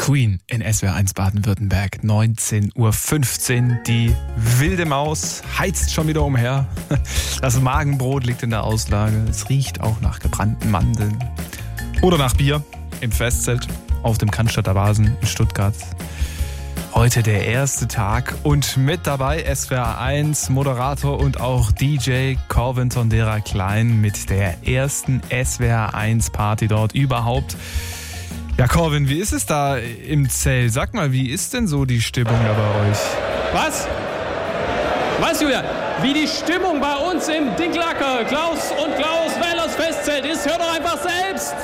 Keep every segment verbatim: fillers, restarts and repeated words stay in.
Queen in S W R eins Baden-Württemberg, neunzehn Uhr fünfzehn. Die wilde Maus heizt schon wieder umher. Das Magenbrot liegt in der Auslage. Es riecht auch nach gebrannten Mandeln. Oder nach Bier im Festzelt auf dem Cannstatter Wasen in Stuttgart. Heute der erste Tag und mit dabei S W R eins Moderator und auch D J Corwin Tondera Klein mit der ersten S W R eins Party dort überhaupt. Ja, Corwin, wie ist es da im Zelt? Sag mal, wie ist denn so die Stimmung da bei euch? Was? Was, Julia? Wie die Stimmung bei uns im Dinklacker Klaus und Klaus Wellers Festzelt ist, hör doch einfach selbst!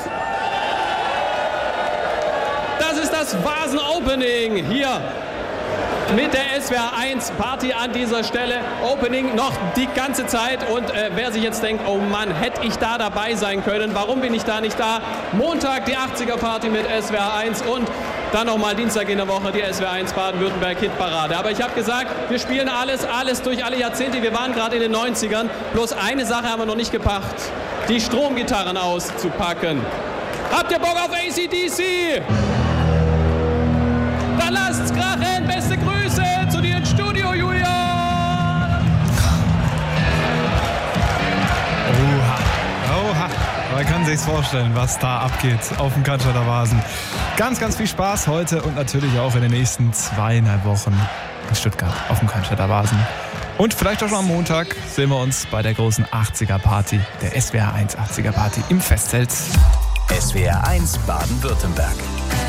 Das ist das Vasen-Opening hier mit der S W R eins Party an dieser Stelle. Opening noch die ganze Zeit und äh, wer sich jetzt denkt, oh Mann, hätte ich da dabei sein können, warum bin ich da nicht da? Montag die achtziger Party mit S W R eins und dann nochmal Dienstag in der Woche die S W R eins Baden-Württemberg Hitparade. Aber ich habe gesagt, wir spielen alles, alles durch alle Jahrzehnte. Wir waren gerade in den neunzigern. Bloß eine Sache haben wir noch nicht gepackt, die Stromgitarren auszupacken. Habt ihr Bock auf A C D C? Dann lasst's krachen. Beste Grüße zu dir ins Studio, Julian. Oha, oha. Man kann sich's vorstellen, was da abgeht auf dem Cannstatter Wasen. Ganz, ganz viel Spaß heute und natürlich auch in den nächsten zweieinhalb Wochen in Stuttgart auf dem Cannstatter Wasen. Und vielleicht auch schon am Montag sehen wir uns bei der großen achtziger Party, der S W R eins achtziger Party im Festzelt. S W R eins Baden-Württemberg.